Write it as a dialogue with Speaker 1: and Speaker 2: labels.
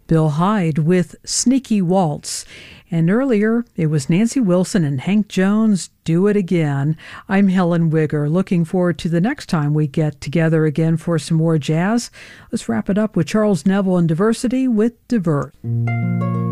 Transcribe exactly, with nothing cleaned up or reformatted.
Speaker 1: Bill Hyde with Sneaky Waltz. And earlier, it was Nancy Wilson and Hank Jones, Do It Again. I'm Helen Wigger, looking forward to the next time we get together again for some more jazz. Let's wrap it up with Charles Neville and Diversity with Divert.